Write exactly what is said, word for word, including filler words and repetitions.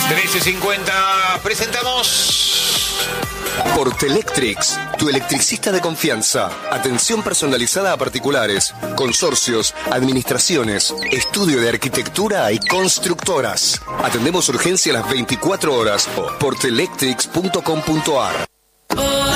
trece cincuenta, presentamos Portelectrix, tu electricista de confianza. Atención personalizada a particulares, consorcios, administraciones, estudio de arquitectura y constructoras. Atendemos urgencia a las veinticuatro horas. Portelectrix punto com punto ar.